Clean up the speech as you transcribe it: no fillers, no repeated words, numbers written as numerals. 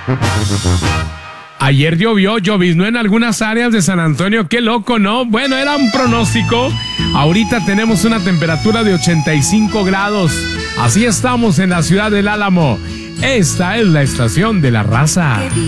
Ayer lloviznó en algunas áreas de San Antonio. Qué loco, ¿no? Bueno, era un pronóstico. Ahorita tenemos una temperatura de 85 grados. Así estamos en la ciudad del Álamo. Esta es la estación de la raza.